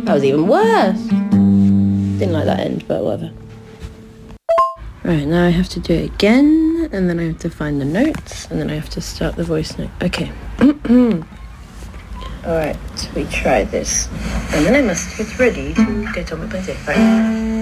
That was even worse. Didn't like that end, but whatever. Right, now I have to do it again, and then I have to find the notes, and then I have to start the voice note. Okay. Alright, we try this. And then I must get ready to get on with my day. Right.